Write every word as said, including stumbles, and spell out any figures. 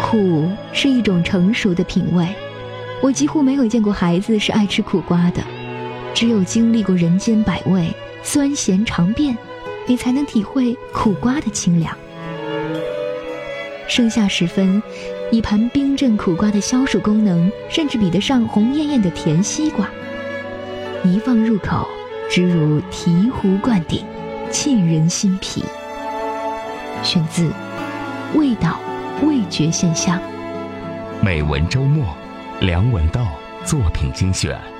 苦是一种成熟的品味，我几乎没有见过孩子是爱吃苦瓜的，只有经历过人间百味，酸咸尝遍，你才能体会苦瓜的清凉。盛夏时分，一盘冰镇苦瓜的消暑功能甚至比得上红艳艳的甜西瓜，一放入口，只如醍醐灌顶，沁人心脾。选自《味道味觉现象》， 美文周末，梁文道作品精选。